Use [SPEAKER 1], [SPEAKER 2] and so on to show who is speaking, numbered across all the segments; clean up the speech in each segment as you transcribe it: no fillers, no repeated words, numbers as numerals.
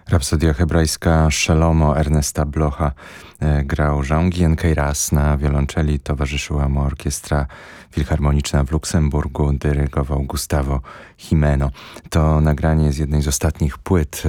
[SPEAKER 1] Rapsodia hebrajska Szelomo Ernesta Blocha grał Jean-Guyen Queyras na wiolonczeli, towarzyszyła mu orkiestra filharmoniczna w Luksemburgu, dyrygował Gustavo Gimeno. To nagranie z jednej z ostatnich płyt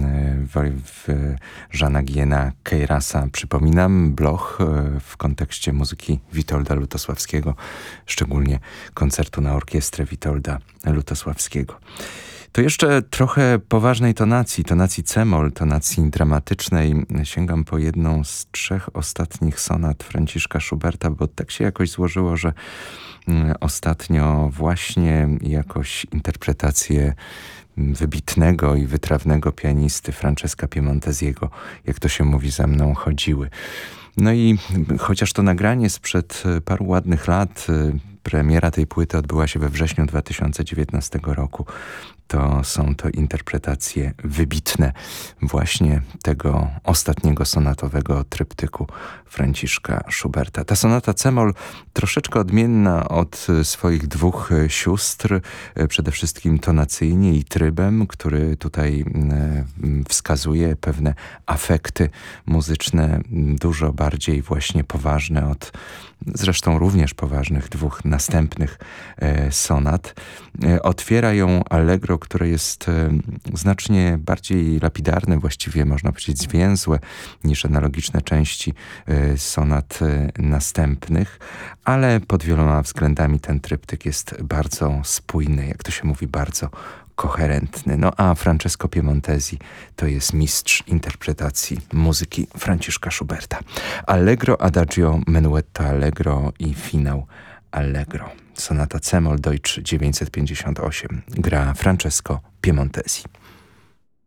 [SPEAKER 1] Jeana Guyena Queyrasa. Przypominam, Bloch w kontekście muzyki Witolda Lutosławskiego, szczególnie koncertu na orkiestrę Witolda Lutosławskiego. To jeszcze trochę poważnej tonacji c-moll, tonacji dramatycznej. Sięgam po jedną z 3 ostatnich sonat Franciszka Schuberta, bo tak się jakoś złożyło, że ostatnio właśnie jakoś interpretacje wybitnego i wytrawnego pianisty Francesca Piemontesiego, jak to się mówi, za mną chodziły. No i chociaż to nagranie sprzed paru ładnych lat, premiera tej płyty odbyła się we wrześniu 2019 roku, to są to interpretacje wybitne właśnie tego ostatniego sonatowego tryptyku Franciszka Schuberta. Ta sonata c-moll troszeczkę odmienna od swoich 2 sióstr, przede wszystkim tonacyjnie i trybem, który tutaj wskazuje pewne afekty muzyczne, dużo bardziej właśnie poważne od zresztą również poważnych 2 następnych sonat. Otwiera ją allegro, które jest znacznie bardziej lapidarne, właściwie można powiedzieć zwięzłe niż analogiczne części sonat następnych, ale pod wieloma względami ten tryptyk jest bardzo spójny, jak to się mówi, bardzo koherentny. No a Francesco Piemontesi to jest mistrz interpretacji muzyki Franciszka Schuberta. Allegro, adagio, menuetto allegro i finał allegro. Sonata c-moll Deutsch 958 gra Francesco Piemontesi.